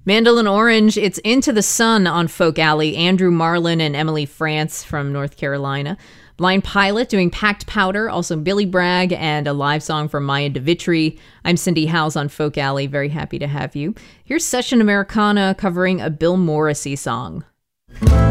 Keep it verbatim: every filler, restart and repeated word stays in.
Mandolin Orange, it's Into the Sun on Folk Alley. Andrew Marlin and Emily France from North Carolina. Blind Pilot doing Packed Powder, also Billy Bragg, and a live song from Maya DeVitri. I'm Cindy Howes on Folk Alley. Very happy to have you. Here's Session Americana covering a Bill Morrissey song.